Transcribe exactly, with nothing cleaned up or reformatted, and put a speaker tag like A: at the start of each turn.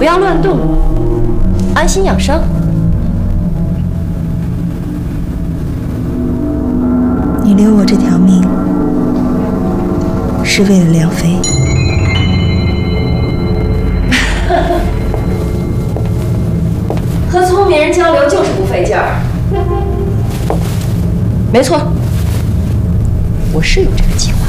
A: 要乱动，安心养伤。
B: 你留我这条命，是为了梁妃。
A: 和聪明人交流就是不费劲儿。没错，我是有这个计划。